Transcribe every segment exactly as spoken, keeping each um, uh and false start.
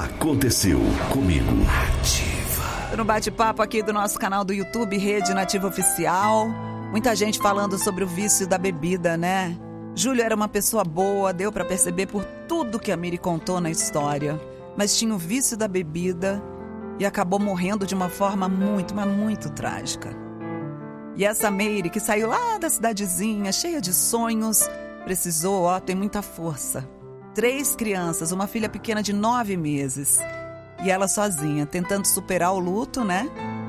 Aconteceu comigo. No bate-papo aqui do nosso canal do YouTube, Rede Nativa Oficial, muita gente falando sobre o vício da bebida, né? Júlio era uma pessoa boa, deu pra perceber por tudo que a Miri contou na história, mas tinha o vício da bebida e acabou morrendo de uma forma muito, mas muito trágica. E essa Miri, que saiu lá da cidadezinha, cheia de sonhos, precisou, ó, ter muita força. Três crianças, uma filha pequena de nove meses. E ela sozinha, tentando superar o luto, né?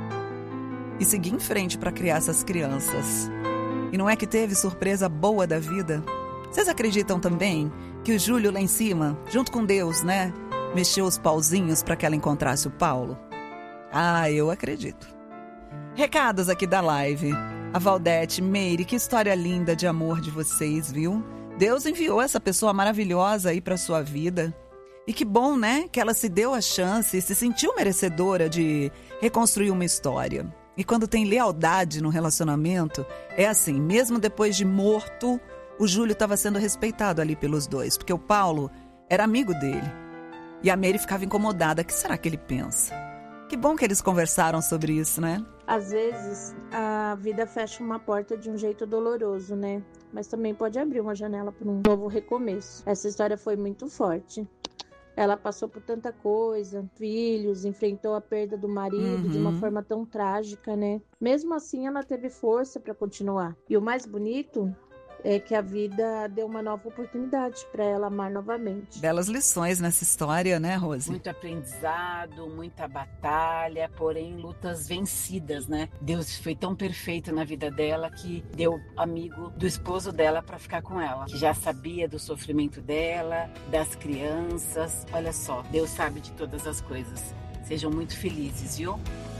E seguir em frente para criar essas crianças. E não é que teve surpresa boa da vida? Vocês acreditam também que o Júlio lá em cima, junto com Deus, né? Mexeu os pauzinhos para que ela encontrasse o Paulo? Ah, eu acredito. Recados aqui da live. A Valdete, Meire, que história linda de amor de vocês, viu? Deus enviou essa pessoa maravilhosa aí para sua vida. E que bom, né? Que ela se deu a chance e se sentiu merecedora de reconstruir uma história. E quando tem lealdade no relacionamento, é assim, mesmo depois de morto, o Júlio estava sendo respeitado ali pelos dois, porque o Paulo era amigo dele. E a Mary ficava incomodada. O que será que ele pensa? Que bom que eles conversaram sobre isso, né? Às vezes, a vida fecha uma porta de um jeito doloroso, né? Mas também pode abrir uma janela para um novo recomeço. Essa história foi muito forte. Ela passou por tanta coisa, filhos, enfrentou a perda do marido uhum. de uma forma tão trágica, né? Mesmo assim, ela teve força para continuar. E o mais bonito é que a vida deu uma nova oportunidade para ela amar novamente. Belas lições nessa história, né, Rose? Muito aprendizado, muita batalha, porém lutas vencidas, né? Deus foi tão perfeito na vida dela que deu amigo do esposo dela para ficar com ela, que já sabia do sofrimento dela, das crianças. Olha só, Deus sabe de todas as coisas. Sejam muito felizes, viu?